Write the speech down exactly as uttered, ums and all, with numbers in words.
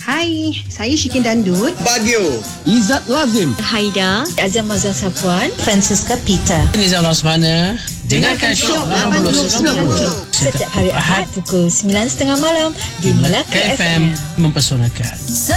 Hai, saya Syikin Dandut. Bagio, Izzat Lazim, Haida, Azam Mazan Safwan, Francisca Peter. Nizam Rosmana. Dengarkan Shock lapan puluh sembilan puluh setiap hari Ahad pukul sembilan tiga puluh malam di Melaka F M. Mempesonakan.